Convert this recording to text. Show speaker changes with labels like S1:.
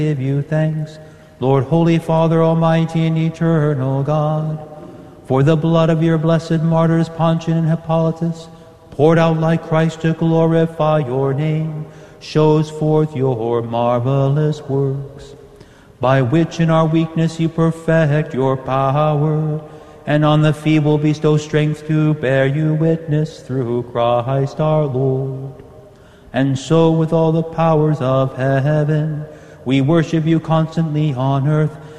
S1: give you thanks, Lord, Holy Father, Almighty and Eternal God, for the blood of your blessed martyrs Pontian and Hippolytus, poured out like Christ to glorify your name, shows forth your marvelous works, by which in our weakness you perfect your power, and on the feeble bestow strength to bear you witness through Christ our Lord. And so with all the powers of heaven, we worship you constantly on earth,